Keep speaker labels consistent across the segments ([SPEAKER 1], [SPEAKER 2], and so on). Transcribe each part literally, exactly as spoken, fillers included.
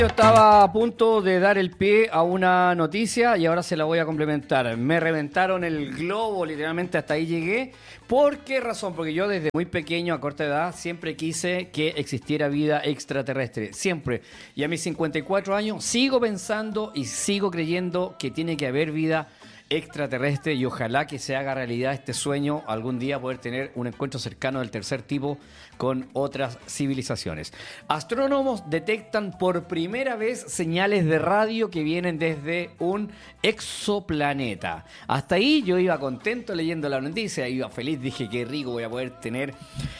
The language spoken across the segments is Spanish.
[SPEAKER 1] Yo estaba a punto de dar el pie a una noticia y ahora se la voy a complementar. Me reventaron el globo, literalmente hasta ahí llegué. ¿Por qué razón? Porque yo desde muy pequeño, a corta edad, siempre quise que existiera vida extraterrestre. Siempre. Y a mis cincuenta y cuatro años sigo pensando y sigo creyendo que tiene que haber vida extraterrestre y ojalá que se haga realidad este sueño, algún día poder tener un encuentro cercano del tercer tipo con otras civilizaciones. Astrónomos detectan por primera vez señales de radio que vienen desde un exoplaneta. Hasta ahí yo iba contento leyendo la noticia, iba feliz, dije qué rico, voy a poder tener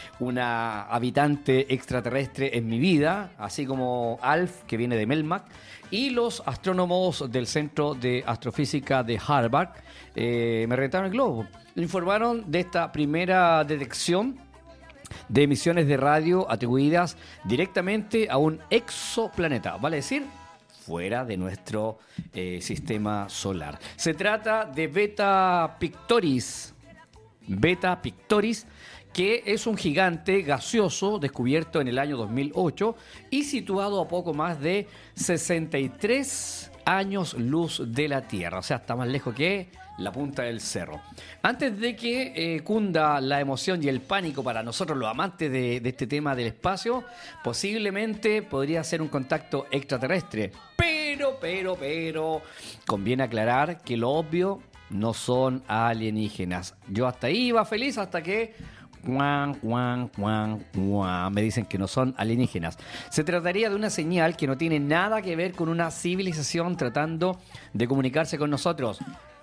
[SPEAKER 1] una habitante extraterrestre en mi vida, así como Alf, que viene de Melmac. Y los astrónomos del Centro de Astrofísica de Harvard eh, me reventaron el globo. Informaron de esta primera detección de emisiones de radio atribuidas directamente a un exoplaneta, vale decir, fuera de nuestro eh, sistema solar. Se trata de Beta Pictoris. Beta Pictoris, que es un gigante gaseoso descubierto en el año dos mil ocho y situado a poco más de sesenta y tres años luz de la Tierra, o sea, está más lejos que la punta del cerro. Antes de que eh, cunda la emoción y el pánico para nosotros los amantes de, de este tema del espacio, posiblemente podría ser un contacto extraterrestre, pero, pero, pero, conviene aclarar que lo obvio no son alienígenas. Yo hasta ahí iba feliz hasta que Guan, guan, guan, guan. Me dicen que no son alienígenas. Se trataría de una señal que no tiene nada que ver con una civilización tratando de comunicarse con nosotros.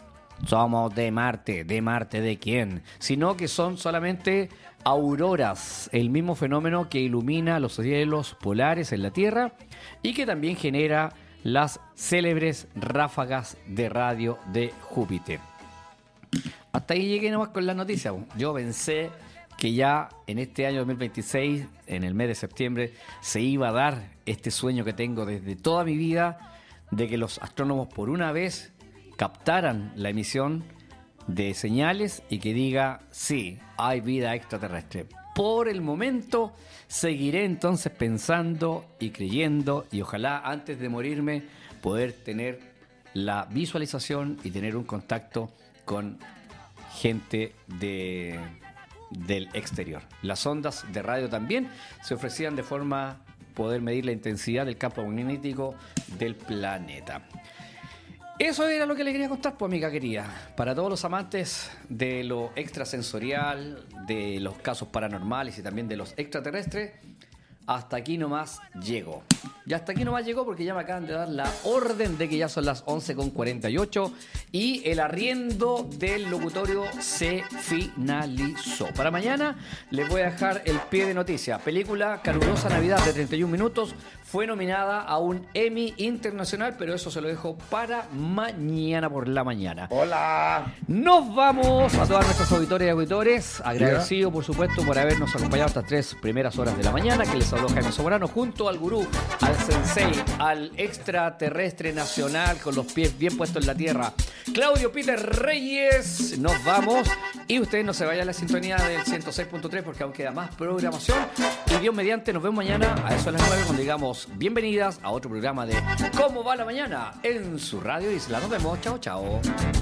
[SPEAKER 1] Somos de Marte. ¿De Marte de quién? Sino que son solamente auroras, el mismo fenómeno que ilumina los cielos polares en la Tierra y que también genera las célebres ráfagas de radio de Júpiter. Hasta ahí llegué nomás con las noticias. Yo pensé que ya en este año dos mil veintiséis, en el mes de septiembre, se iba a dar este sueño que tengo desde toda mi vida, de que los astrónomos por una vez captaran la emisión de señales y que diga, sí, hay vida extraterrestre. Por el momento, seguiré entonces pensando y creyendo, y ojalá antes de morirme poder tener la visualización y tener un contacto con gente de... del exterior. Las ondas de radio también se ofrecían de forma poder medir la intensidad del campo magnético del planeta. Eso era lo que le quería contar, pues, amiga querida. Para todos los amantes de lo extrasensorial, de los casos paranormales y también de los extraterrestres, hasta aquí nomás llegó. Y hasta aquí nomás llegó porque ya me acaban de dar la orden de que ya son las once con cuarenta y ocho y el arriendo del locutorio se finalizó. Para mañana les voy a dejar el pie de noticia. Película Calurosa Navidad de treinta y un minutos fue nominada a un Emmy internacional, pero eso se lo dejo para mañana por la mañana.
[SPEAKER 2] ¡Hola!
[SPEAKER 1] Nos vamos a todas nuestras auditoras y auditores. Agradecido, por supuesto, por habernos acompañado estas tres primeras horas de la mañana. Que les habló Jaime Sobrano junto al gurú, al sensei, al extraterrestre nacional con los pies bien puestos en la tierra, Claudio Peter Reyes. Nos vamos y ustedes no se vayan a la sintonía del ciento seis punto tres porque aún queda más programación. Y Dios mediante, nos vemos mañana a eso a las nueve cuando digamos bienvenidas a otro programa de ¿Cómo va la mañana? En su radio Isla. Nos vemos. Chao, chao.